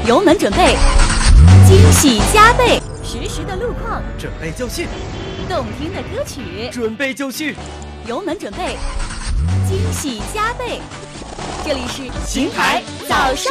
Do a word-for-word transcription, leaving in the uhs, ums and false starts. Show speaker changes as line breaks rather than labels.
油门准备，惊喜加倍，实时的路况，
准备就绪，
动听的歌曲，
准备就绪，
油门准备，惊喜加倍。这里是
邢台早上。